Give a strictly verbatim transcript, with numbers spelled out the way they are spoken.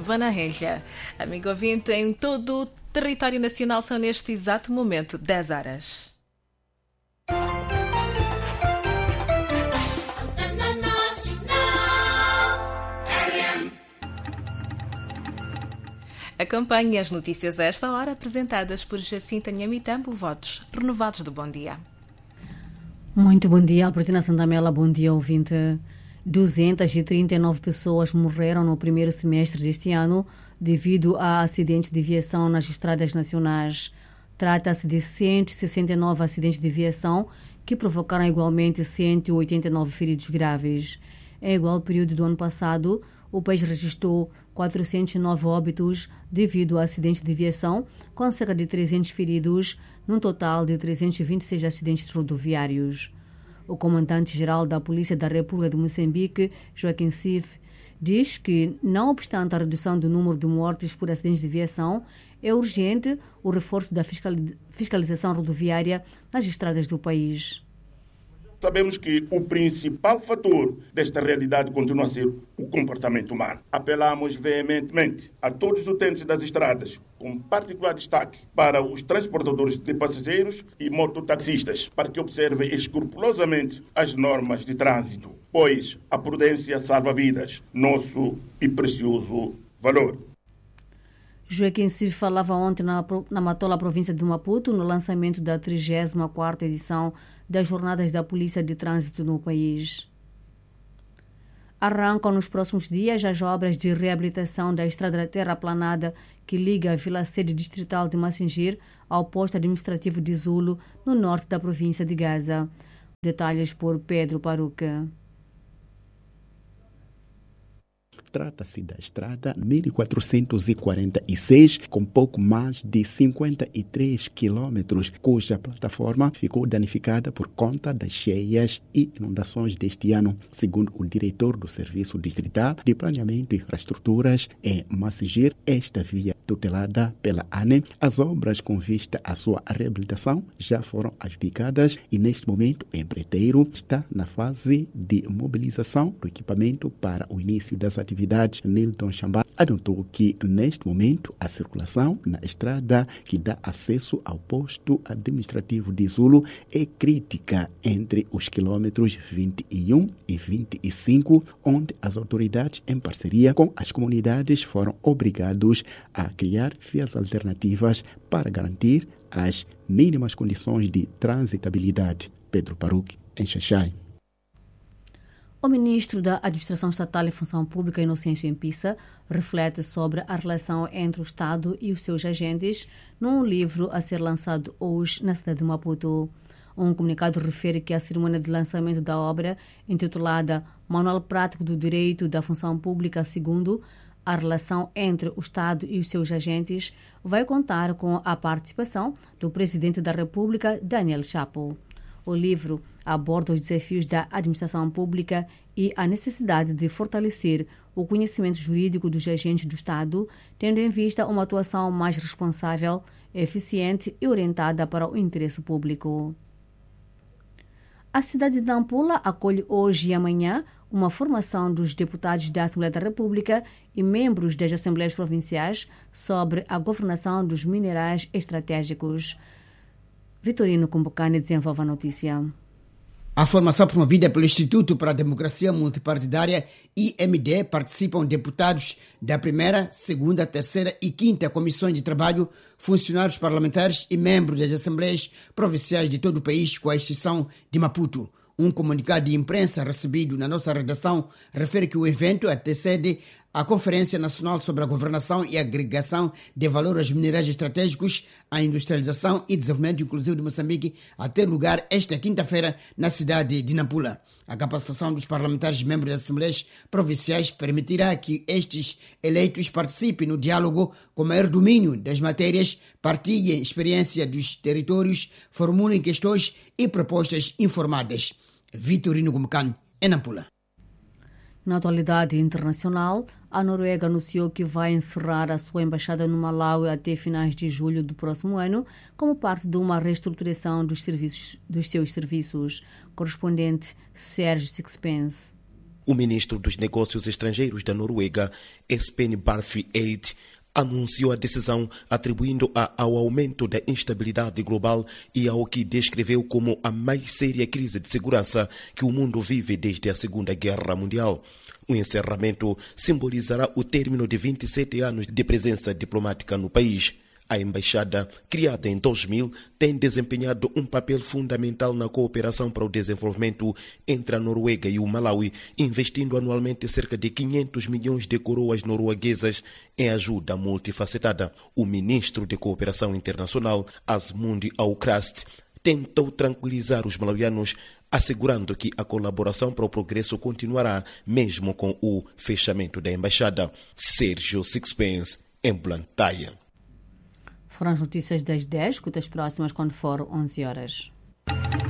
Silvana Reja. Amigo ouvinte, em todo o território nacional são neste exato momento dez horas. Acompanhe as notícias a esta hora, apresentadas por Jacinta Nhamitambo. Votos renovados do bom dia. Muito bom dia, Albertina Sandamela. Bom dia, ouvinte. duzentas e trinta e nove pessoas morreram no primeiro semestre deste ano devido a acidentes de viação nas estradas nacionais. Trata-se de cento e sessenta e nove acidentes de viação que provocaram igualmente cento e oitenta e nove feridos graves. Em igual período do ano passado, o país registrou quatrocentos e nove óbitos devido a acidentes de viação, com cerca de trezentos feridos, num total de trezentos e vinte e seis acidentes rodoviários. O comandante-geral da Polícia da República de Moçambique, Joaquim Sif, diz que, não obstante a redução do número de mortes por acidentes de viação, é urgente o reforço da fiscalização rodoviária nas estradas do país. Sabemos que o principal fator desta realidade continua a ser o comportamento humano. Apelamos veementemente a todos os utentes das estradas, com particular destaque para os transportadores de passageiros e mototaxistas, para que observem escrupulosamente as normas de trânsito, pois a prudência salva vidas, nosso e precioso valor. Joaquim Silva falava ontem na, na Matola, província de Maputo, no lançamento da trigésima quarta edição das Jornadas da Polícia de Trânsito no país. Arrancam nos próximos dias as obras de reabilitação da estrada terraplanada que liga a Vila Sede Distrital de Massingir ao posto administrativo de Zulo, no norte da província de Gaza. Detalhes por Pedro Paruca. Trata-se da estrada mil quatrocentos e quarenta e seis, com pouco mais de cinquenta e três quilômetros, cuja plataforma ficou danificada por conta das cheias e inundações deste ano. Segundo o diretor do Serviço Distrital de Planeamento e Infraestruturas em Massingir, esta via tutelada pela A N E, as obras com vista à sua reabilitação já foram adjudicadas e, neste momento, o empreiteiro está na fase de mobilização do equipamento para o início das atividades. Nilton Chamba adiantou que, neste momento, a circulação na estrada que dá acesso ao posto administrativo de Zulo é crítica entre os quilômetros vinte e um e vinte e cinco, onde as autoridades, em parceria com as comunidades, foram obrigados a criar vias alternativas para garantir as mínimas condições de transitabilidade. Pedro Paruque, em Xaxai. O ministro da Administração Estatal e Função Pública, Inocêncio Empissa, reflete sobre a relação entre o Estado e os seus agentes num livro a ser lançado hoje na cidade de Maputo. Um comunicado refere que a cerimônia de lançamento da obra, intitulada Manual Prático do Direito da Função Pública segundo a relação entre o Estado e os seus agentes, vai contar com a participação do Presidente da República, Daniel Chapo. O livro aborda os desafios da administração pública e a necessidade de fortalecer o conhecimento jurídico dos agentes do Estado, tendo em vista uma atuação mais responsável, eficiente e orientada para o interesse público. A cidade de Nampula acolhe hoje e amanhã uma formação dos deputados da Assembleia da República e membros das Assembleias Provinciais sobre a governação dos minerais estratégicos. Vitorino Cumbocani desenvolve a notícia. A formação promovida pelo Instituto para a Democracia Multipartidária, I M D, participam deputados da primeira, segunda, terceira e quinta comissões de trabalho, funcionários parlamentares e membros das Assembleias Provinciais de todo o país, com a exceção de Maputo. Um comunicado de imprensa recebido na nossa redação refere que o evento antecede a Conferência Nacional sobre a Governação e Agregação de Valor aos Minerais Estratégicos, a Industrialização e Desenvolvimento Inclusivo de Moçambique, a ter lugar esta quinta-feira na cidade de Nampula. A capacitação dos parlamentares membros das Assembleias Provinciais permitirá que estes eleitos participem no diálogo com maior domínio das matérias, partilhem experiência dos territórios, formulem questões e propostas informadas. Vitorino Gumcan, em Nampula. Na atualidade internacional, a Noruega anunciou que vai encerrar a sua embaixada no Malawi até finais de julho do próximo ano, como parte de uma reestruturação dos, serviços, dos seus serviços. Correspondente Sérgio Sixpence. O ministro dos Negócios Estrangeiros da Noruega, Espen Barth Eide, anunciou a decisão atribuindo-a ao aumento da instabilidade global e ao que descreveu como a mais séria crise de segurança que o mundo vive desde a Segunda Guerra Mundial. O encerramento simbolizará o término de vinte e sete anos de presença diplomática no país. A embaixada, criada em dois mil, tem desempenhado um papel fundamental na cooperação para o desenvolvimento entre a Noruega e o Malawi, investindo anualmente cerca de quinhentos milhões de coroas norueguesas em ajuda multifacetada. O ministro de Cooperação Internacional, Asmund Aukrust, tentou tranquilizar os malauianos, assegurando que a colaboração para o progresso continuará mesmo com o fechamento da embaixada. Sérgio Sixpence, em Blantyre. Foram as notícias das dez, escuta as próximas quando for onze horas.